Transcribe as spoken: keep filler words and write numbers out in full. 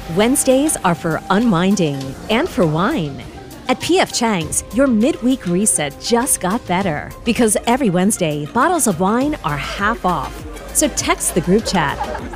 Wednesdays are for unwinding and for wine. At P F Chang's, your midweek reset just got better because every Wednesday, bottles of wine are half off. So text the group chat